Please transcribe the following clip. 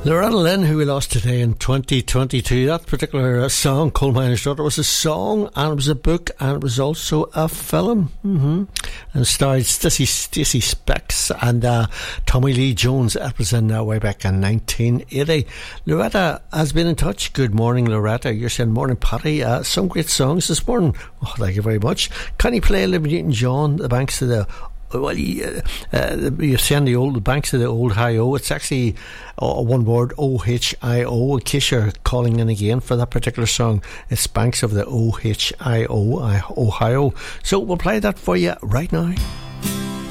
Loretta Lynn, who we lost today in 2022, that particular song, Coal Miner's Daughter, was a song and it was a book and it was also a film. And starred Stacey Specs and Tommy Lee Jones. That was in way back in 1980. Loretta has been in touch. Good morning, Loretta. You're saying, morning, Patty. Some great songs this morning. Oh, thank you very much. Can you play Olivia Newton-John, The Banks of the... Well, you're saying the banks of the old Ohio. It's actually one word, O-H-I-O. In case you're calling in again for that particular song, it's banks of the O-H-I-O, Ohio. So we'll play that for you right now.